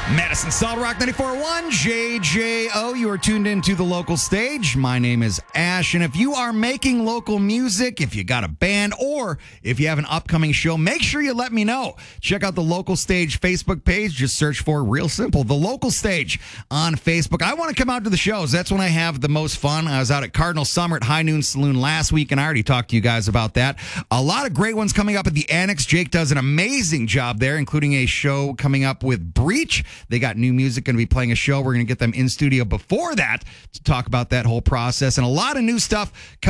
Madison Solid Rock 94.1 JJO. You are tuned into the local stage. My name is Ash, and if you are making local music, if you got a band, or if you have an upcoming show, make sure you let me know. Check out the Local Stage Facebook page. Just search for, real simple, the Local Stage on Facebook. I want to come out to the shows. That's when I have the most fun. I was out at Cardinal Summer at High Noon Saloon last week, and I already talked to you guys about that. A lot of great ones coming up at the Annex. Jake does an amazing job there, including a show coming up with Breach. They got new music, going to be playing a show. We're going to get them in studio before that to talk about that whole process, and a lot of new stuff